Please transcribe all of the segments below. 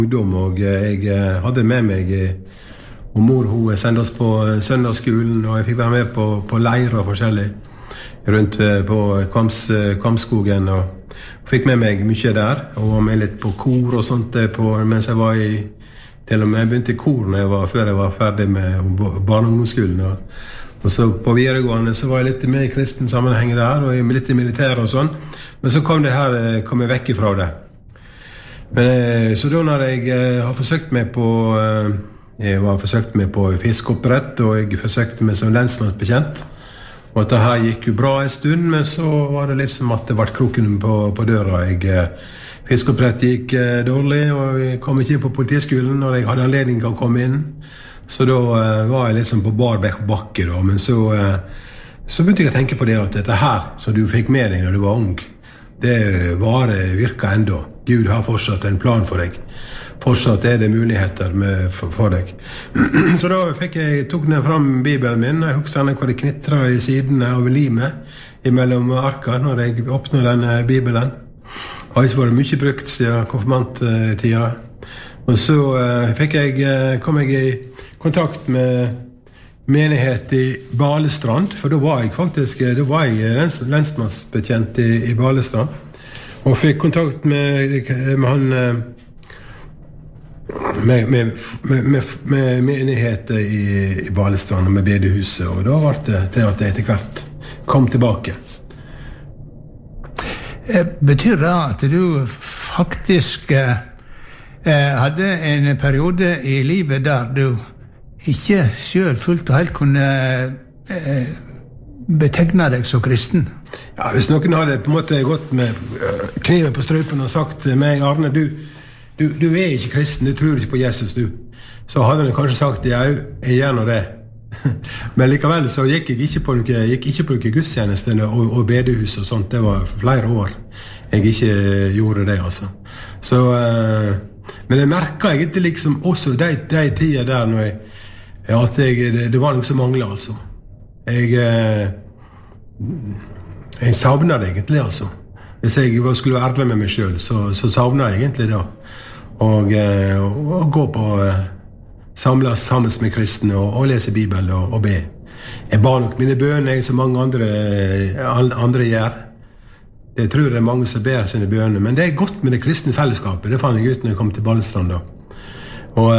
ungdom, og jeg hadde med meg og mor hun sendte oss på søndagsskolen, og jeg fikk være med på leirer forskjellig rundt på Kvamskogen, og fikk med meg mye der, og var med litt på kor og sånt mens jeg var til og med jeg begynte i kor før jeg var ferdig med barne- og ungdomsskolen, og så på videregående så var jeg litt med i kristen sammenheng der, og litt i militæret og sånn, men så kom jeg vekk ifra det. Men så da når jeg har forsøkt meg på fiskeoppdrett, og jeg forsøkte meg som lensmannsbetjent, og det her gikk jo bra en stund, men så var det liksom at det ble kroken på døra. Fiskeoppdrett gikk dårlig, og jeg kom ikke inn på politiskolen når jeg hadde anledning til å komme inn, så da var jeg liksom på bar bakke da, men så begynte jeg å tenke på det at dette her som du fikk med deg når du var ung, det virker enda. Gud har fortsatt en plan for deg. Fortsatt det muligheter for deg. Så da tok jeg fram Bibelen min, og jeg husker hva det knitret i sidene av limet mellom arka når jeg åpnet denne Bibelen. Det har ikke vært mye brukt siden konfirmanttida. Og så kom jeg i kontakt med menighet i Balestrand, for da var jeg lensmannsbetjent i Balestrand, og fikk kontakt med han med menigheter i Balestrand og med bedehuset, og da var det til at jeg etter hvert kom tilbake. Betyr det at du faktisk hadde en periode i livet der du ikke selv fullt og helt kunne betegne deg som kristen? Ja, hvis noen hadde på en måte gått med kniven på strupen og sagt til meg, Arne, du ikke kristen, du tror ikke på Jesus, du. Så hadde han kanskje sagt, ja, jeg gjør nå det. Men likevel så gikk jeg ikke på noen gudstjenester og bedehus og sånt, det var flere år jeg ikke gjorde det, altså. Så, men jeg merket egentlig liksom også de tider der at det var noe som manglet, altså. Jeg savnet det egentlig, altså. Hvis jeg skulle være ærlig med meg selv, så savnet jeg egentlig det. Og gå på samles sammen med kristne og lese Bibelen og be. Jeg ba nok mine bønner, som mange andre gjør. Jeg tror det mange som ber sine bønner, men det godt med det kristne fellesskapet. Det fant jeg ut når jeg kom til Balestrand da. Og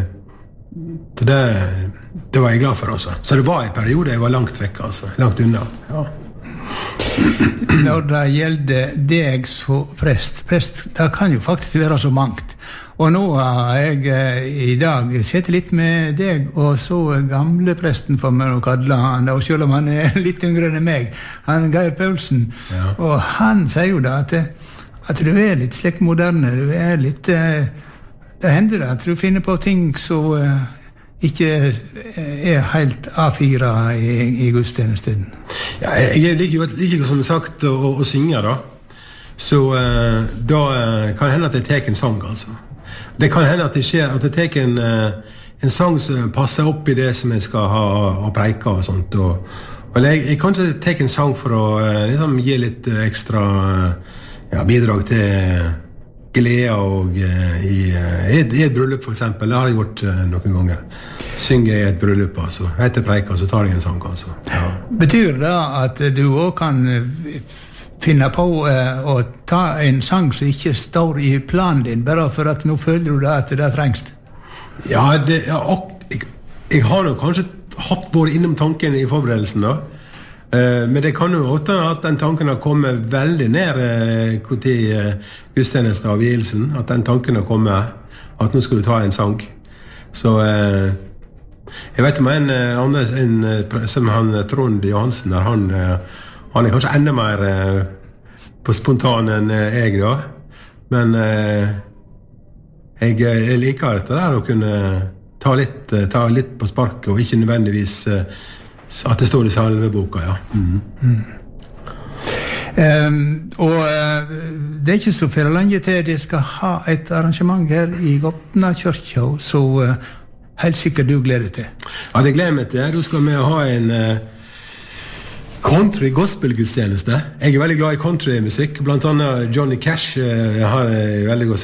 det var jeg glad for også. Så det var en periode jeg var langt vekk, altså. Langt unna, ja. Når det gjelder deg som prest, det kan jo faktisk være så mangt. Og nå har jeg i dag sett litt med deg, og så gamle presten for meg å kalle han, og selv om han litt yngre enn meg, han Geir Paulsen, ja. Og han sier jo da at du litt slik moderne, du litt, det hender at du finner på ting som ikke helt A4 i gudstjenesten. Ja, jeg liker som sagt å synge da. Så da kan hende at jeg tar en sang, altså. Det kan hende at det skjer at jeg tar en sang som passer opp i det som jeg skal ha preika og sånt. Og jeg kanskje tar en sang for å liksom, gi litt ekstra bidrag til glede og i et bryllup for eksempel. Det har jeg gjort noen ganger. Synge i et bryllup, altså. Etter preika, så tar jeg en sang, altså. Ja. Betyr det at du også kan finne på å ta en sang som ikke står i planen din, bare for at nå føler du at det trengs? Ja, jeg har nok kanskje vært innom tanken i forberedelsen da. Men det kan jo også at den tanken har kommet veldig ned til gudstjenesten av vielsen, at den tanken har kommet at nå skal du ta en sang. Så jeg vet om en som han Trond Johansen der, han kanskje enda mer på spontan enn jeg da, men jeg liker dette der å kunne ta litt på sparket, og ikke nødvendigvis at det står i salmeboka, ja. Og det ikke så for lenge til de skal ha et arrangement her i Gotna kyrkja, så helt sikkert du gleder til. Ja, det gleder meg til. Da skal vi ha en country gospel-gudstjeneste. Jeg veldig glad i countrymusikk, blant annet Johnny Cash har veldig god